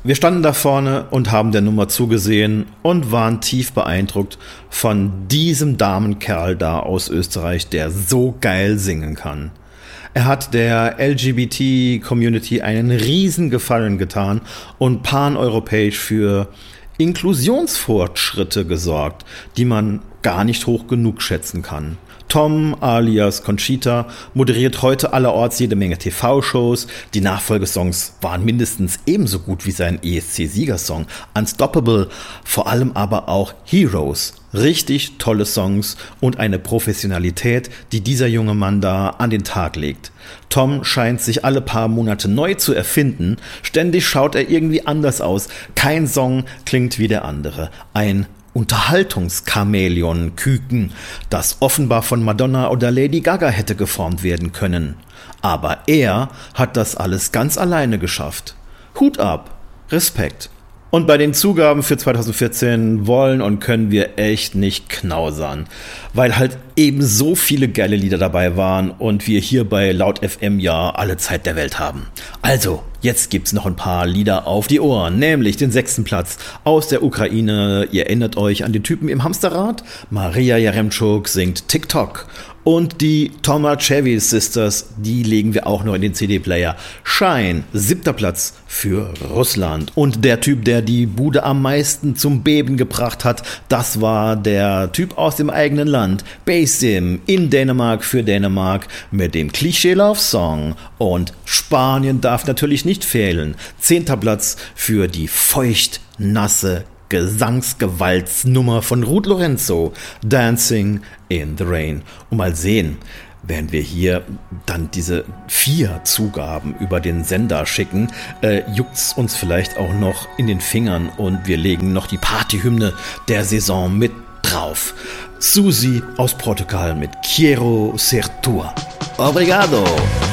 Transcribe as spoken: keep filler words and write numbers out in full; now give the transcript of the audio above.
Wir standen da vorne und haben der Nummer zugesehen und waren tief beeindruckt von diesem Damenkerl da aus Österreich, der so geil singen kann. Er hat der L G B T-Community einen riesen Gefallen getan und paneuropäisch für Inklusionsfortschritte gesorgt, die man gar nicht hoch genug schätzen kann. Tom alias Conchita moderiert heute allerorts jede Menge T V-Shows. Die Nachfolgesongs waren mindestens ebenso gut wie sein E S C-Siegersong Unstoppable, vor allem aber auch Heroes. Richtig tolle Songs und eine Professionalität, die dieser junge Mann da an den Tag legt. Tom scheint sich alle paar Monate neu zu erfinden. Ständig schaut er irgendwie anders aus. Kein Song klingt wie der andere. Ein Unterhaltungschamäleon-Küken, das offenbar von Madonna oder Lady Gaga hätte geformt werden können. Aber er hat das alles ganz alleine geschafft. Hut ab, Respekt. Und bei den Zugaben für zwanzig vierzehn wollen und können wir echt nicht knausern, weil halt eben so viele geile Lieder dabei waren und wir hier bei Laut F M ja alle Zeit der Welt haben. Also, jetzt gibt's noch ein paar Lieder auf die Ohren, nämlich den sechsten Platz aus der Ukraine. Ihr erinnert euch an den Typen im Hamsterrad? Maria Jaremczuk singt TikTok. Und die Tomaszewski Sisters, die legen wir auch noch in den C D-Player. Shine, siebter Platz für Russland. Und der Typ, der die Bude am meisten zum Beben gebracht hat, das war der Typ aus dem eigenen Land. Basim in Dänemark für Dänemark mit dem Klischee-Love-Song. Und Spanien darf natürlich nicht fehlen. Zehnter Platz für die feucht-nasse Gesangsgewaltsnummer von Ruth Lorenzo, Dancing in the Rain. Und mal sehen, wenn wir hier dann diese vier Zugaben über den Sender schicken, äh, juckt's uns vielleicht auch noch in den Fingern und wir legen noch die Partyhymne der Saison mit drauf. Susi aus Portugal mit Quiero ser tua. Obrigado!